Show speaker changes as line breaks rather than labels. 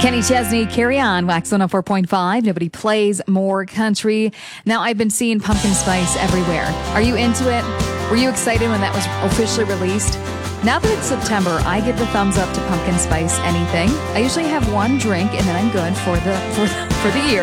Kenny Chesney, Carry On, Wax 104.5. Nobody plays more country. Now, I've been seeing pumpkin spice everywhere. Are you into it? Were you excited when that was officially released? Now that it's September, I give the thumbs up to pumpkin spice anything. I usually have one drink and then I'm good for the year.